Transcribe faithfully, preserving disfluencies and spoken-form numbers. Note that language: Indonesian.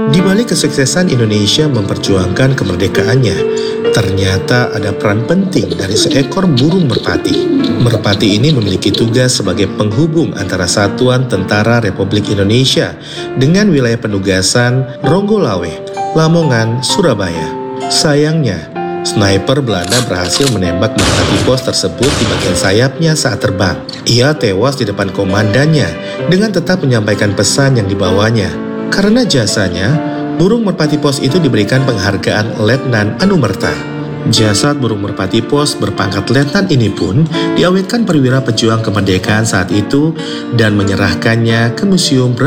Di balik kesuksesan Indonesia memperjuangkan kemerdekaannya, ternyata ada peran penting dari seekor burung merpati. Merpati ini memiliki tugas sebagai penghubung antara Satuan Tentara Republik Indonesia dengan wilayah penugasan Ronggolawe, Lamongan, Surabaya. Sayangnya, sniper Belanda berhasil menembak merpati pos tersebut di bagian sayapnya saat terbang. Ia tewas di depan komandannya dengan tetap menyampaikan pesan yang dibawanya. Karena jasanya, burung merpati pos itu diberikan penghargaan Letnan Anumerta. Jasad burung merpati pos berpangkat letnan ini pun diawetkan perwira pejuang kemerdekaan saat itu dan menyerahkannya ke Museum